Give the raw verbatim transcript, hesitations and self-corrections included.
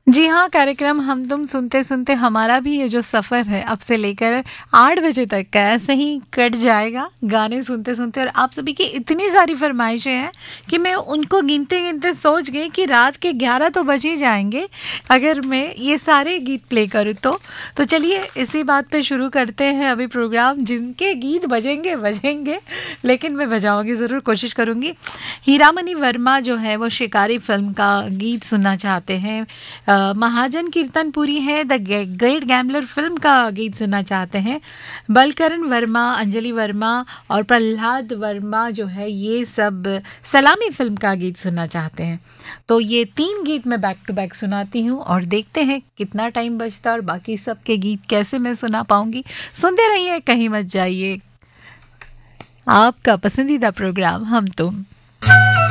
जी हाँ, कार्यक्रम हम तुम सुनते-सुनते हमारा भी ये जो सफ़र है अब से लेकर आठ बजे तक का ऐसे ही कट जाएगा, गाने सुनते-सुनते। और आप सभी की इतनी सारी फ़रमाइशें हैं कि मैं उनको गिनते-गिनते सोच गई कि रात के ग्यारह तो बज ही जाएँगे, अगर मैं ये सारे गीत प्ले करूँ तो। तो चलिए इसी बात पे शुरू करते हैं अभी प्रोग्राम। जिनके गीत बजेंगे, बजेंगे, लेकिन मैं बजाऊँगी ज़रूर, कोशिश करूँगी। हीरामणि वर्मा जो है वो शिकारी फ़िल्म का गीत सुनना चाहते हैं। अ, महाजन कीर्तनपुरी है द ग्रेट गैम्बलर फिल्म का गीत सुनना चाहते हैं। बलकरण वर्मा, अंजलि वर्मा और प्रहलाद वर्मा जो है ये सब सलामी फिल्म का गीत सुनना चाहते हैं। तो ये तीन गीत मैं बैक टू बैक सुनाती हूँ और देखते हैं कितना टाइम बचता है और बाकी सब के गीत कैसे मैं सुना पाऊंगी। सुनते रहिए, कहीं मत जाइए। आपका पसंदीदा प्रोग्राम हम तुम।